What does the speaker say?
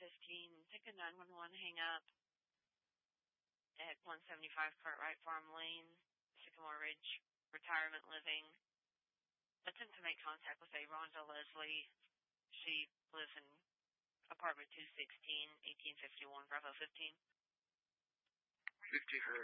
Take a 911 hang up at 175 Cartwright Farm Lane, Sycamore Ridge Retirement Living. Attempt to make contact with a Rhonda Leslie. She lives in apartment 216, 1851, Bravo 15. 50 for